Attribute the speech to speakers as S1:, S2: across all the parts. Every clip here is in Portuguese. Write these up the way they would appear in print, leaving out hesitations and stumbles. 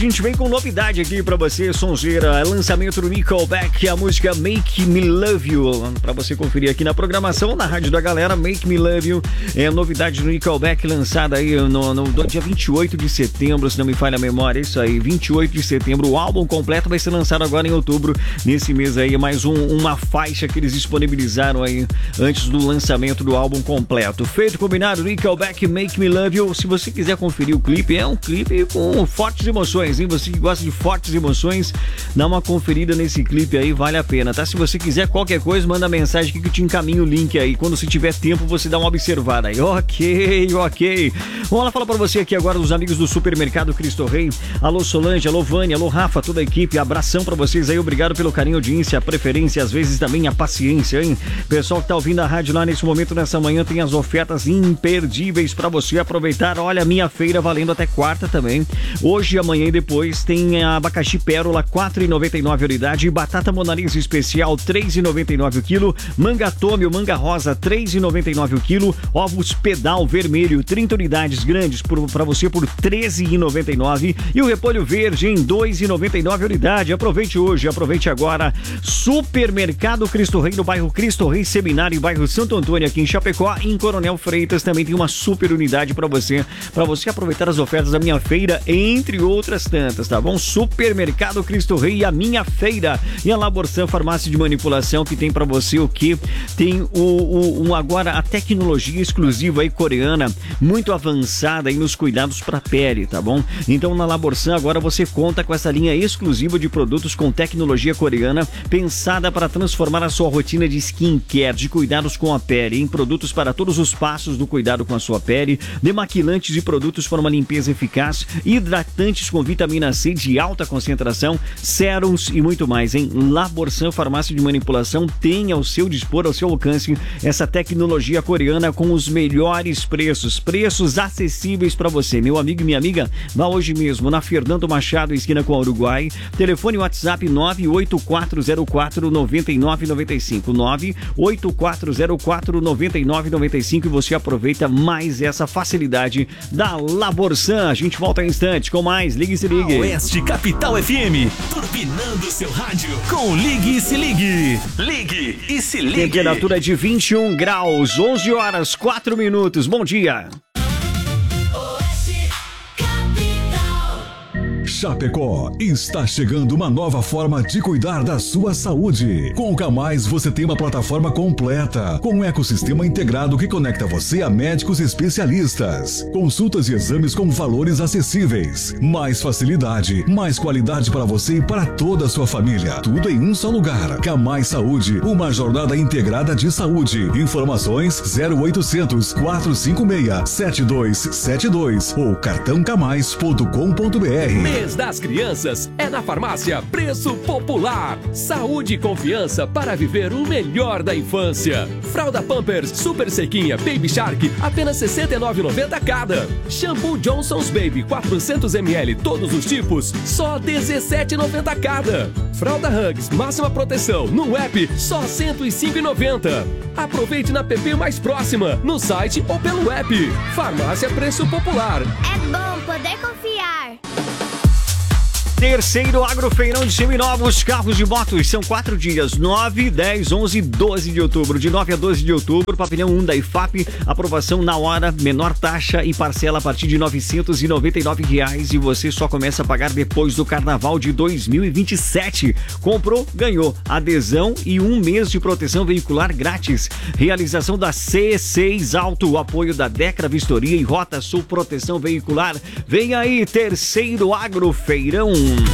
S1: gente vem com novidade aqui pra você, sonzeira. É lançamento do Nickelback, a música Make Me Love You. Pra você conferir aqui na programação, na rádio da galera, Make Me Love You. É a novidade do Nickelback, lançada aí no dia 28 de setembro, se não me falha a memória. É isso aí, 28 de setembro. O álbum completo vai ser lançado agora em outubro. Nesse mês aí, mais uma faixa que eles disponibilizaram aí antes do lançamento do álbum completo. Feito, combinado, Nickelback, Make Me Love You. Se você quiser conferir o clipe, é um clipe com fortes emoções, hein? Você que gosta de fortes emoções, dá uma conferida nesse clipe aí, vale a pena, tá? Se você quiser qualquer coisa, manda mensagem aqui que eu te encaminho o link aí. Quando você tiver tempo, você dá uma observada aí. Ok. Vamos lá falar pra você aqui agora dos amigos do Supermercado Cristo Rei. Alô Solange, alô Vânia, alô Rafa, toda a equipe. Abração pra vocês aí, obrigado pelo carinho, audiência, a preferência, às vezes também a paciência, hein? Pessoal que tá ouvindo a rádio lá nesse momento, nessa manhã, tem as ofertas imperdíveis pra você aproveitar. Olha, minha feira valendo até quarta também. Hoje, amanhã e depois tem a abacaxi pérola, R$ 4,99 a unidade, batata monalisa especial, R$ 3,99 o quilo, manga tômio, manga rosa, R$ 3,99 o quilo, ovos pedal vermelho, 30 unidades grandes para você por R$ 13,99 e o repolho verde em R$ 2,99 a unidade. Aproveite hoje, aproveite agora. Supermercado Cristo Rei, no bairro Cristo Rei Seminário, bairro Santo Antônio, aqui em Chapecó, em Coronel Freitas, também tem uma super unidade para você aproveitar as ofertas da minha feira, entre outras tantas, tá bom? Supermercado Cristo Rei e a minha feira. E a Laborsan Farmácia de Manipulação, que tem pra você o que? Tem agora a tecnologia exclusiva aí coreana, muito avançada aí nos cuidados pra pele, tá bom? Então na Laborsan agora você conta com essa linha exclusiva de produtos com tecnologia coreana, pensada para transformar a sua rotina de skincare, de cuidados com a pele, em produtos para todos os passos do cuidado com a sua pele, demaquilantes e produtos para uma limpeza eficaz, hidratantes com vitamina C de alta concentração, sérums e muito mais, hein? Laborsan Farmácia de Manipulação tem ao seu dispor, ao seu alcance, essa tecnologia coreana com os melhores preços acessíveis para você. Meu amigo e minha amiga, vá hoje mesmo na Fernando Machado, esquina com a Uruguai, telefone WhatsApp 98404-9995, 98404-9995 e você aproveita mais essa facilidade da Laborsan. A gente volta em instante com mais Ligue e Se Ligue.
S2: Oeste Capital FM, turbinando seu rádio com Ligue e Se Ligue. Ligue e Se Ligue.
S1: Temperatura de 21 graus, 11 horas, 4 minutos. Bom dia.
S3: Chapecó, está chegando uma nova forma de cuidar da sua saúde. Com o Camais você tem uma plataforma completa, com um ecossistema integrado que conecta você a médicos especialistas. Consultas e exames com valores acessíveis. Mais facilidade, mais qualidade para você e para toda a sua família. Tudo em um só lugar. Camais Saúde, uma jornada integrada de saúde. Informações 0800 456 7272 ou cartãocamais.com.br.
S4: Mês das Crianças é na Farmácia Preço Popular. Saúde e confiança para viver o melhor da infância. Fralda Pampers Super Sequinha Baby Shark, apenas R$ 69,90 cada. Shampoo Johnson's Baby 400ml, todos os tipos, só R$ 17,90 cada. Fralda Hugs Máxima Proteção no app, só R$ 105,90. Aproveite na PP mais próxima, no site ou pelo app. Farmácia Preço Popular.
S5: É bom poder confiar.
S1: Terceiro Agrofeirão de Seminovos, carros e motos, são 4 dias, 9, 10, 11 e 12 de outubro. De 9 a 12 de outubro, pavilhão 1 da IFAP, aprovação na hora, menor taxa e parcela a partir de R$ 999 e você só começa a pagar depois do Carnaval de 2027. Comprou, ganhou adesão e 1 mês de proteção veicular grátis. Realização da C6 Auto, apoio da Decra Vistoria e Rota Sul Proteção Veicular. Vem aí, terceiro Agrofeirão.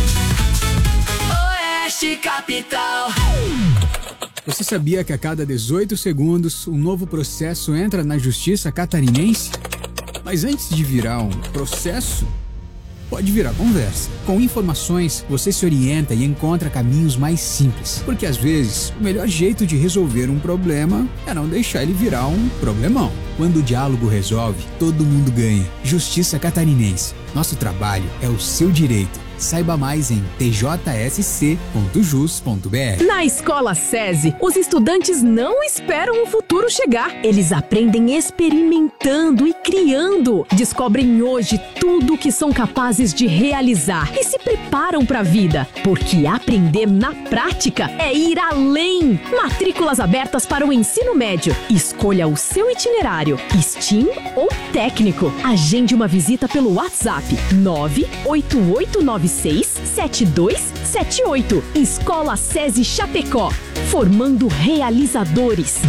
S2: Oeste Capital.
S6: Você sabia que a cada 18 segundos um novo processo entra na justiça catarinense? Mas antes de virar um processo, pode virar conversa. Com informações, você se orienta e encontra caminhos mais simples. Porque às vezes, o melhor jeito de resolver um problema é não deixar ele virar um problemão. Quando o diálogo resolve, todo mundo ganha. Justiça Catarinense. Nosso trabalho é o seu direito. Saiba mais em tjsc.jus.br.
S7: Na Escola SESI, os estudantes não esperam o futuro chegar. Eles aprendem experimentando e criando. Descobrem hoje tudo o que são capazes de realizar e se preparam para a vida. Porque aprender na prática é ir além. Matrículas abertas para o ensino médio. Escolha o seu itinerário, STEAM ou técnico. Agende uma visita pelo WhatsApp 98896-7278. Escola SESI Chapecó, formando realizadores.